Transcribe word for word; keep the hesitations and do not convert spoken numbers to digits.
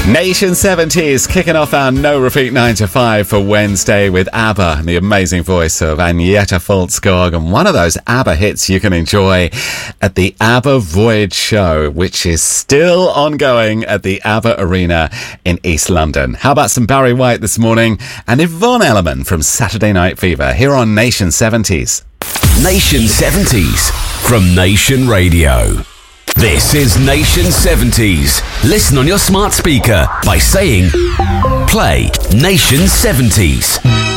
Nation seventies kicking off our No Repeat nine to five for Wednesday with ABBA and the amazing voice of Agneta Faltskog, and one of those ABBA hits you can enjoy at the ABBA Voyage Show, which is still ongoing at the ABBA Arena in East London. How about some Barry White this morning and Yvonne Elliman from Saturday Night Fever here on Nation seventies. Nation seventies from Nation Radio. This is Nation seventies. Listen on your smart speaker by saying, play Nation seventies.